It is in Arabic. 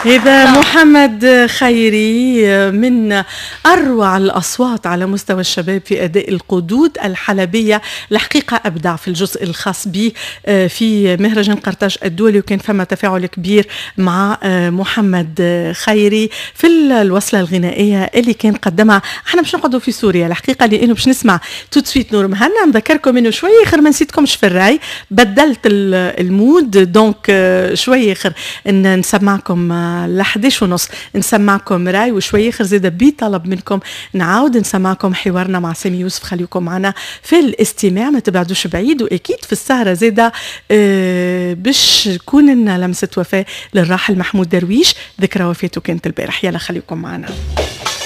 هذا محمد خيري من أروع الأصوات على مستوى الشباب في أداء القدود الحلبية. الحقيقة أبدع في الجزء الخاص به في مهرجان قرطاج الدولي، وكان فما تفاعل كبير مع محمد خيري في الوصلة الغنائية اللي كان قدمها. احنا باش نقعدوا في سوريا الحقيقة، لأنه باش نسمع توتسويت نور مهنا. نذكركم انه شوية خير ما نسيتكمش في الراي، بدلت المود دونك شوية خير ان نسمعكم ل11:30 نسمعكم راي، وشوية خير زيادة بطلب منكم نعاود نسمعكم حوارنا مع سامي يوسف. خليكم معنا في الاستماع، ما تبعدوش بعيد. واكيد في السهرة زيادة باش تكون لنا لمسة وفاة للراحل محمود درويش، ذكرى وفاته كانت البارح. يلا خليكم معنا.